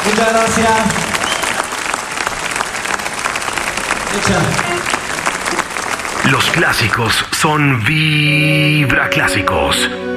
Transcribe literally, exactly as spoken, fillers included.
Muchas gracias. Hecha. Los clásicos son Vibra Clásicos.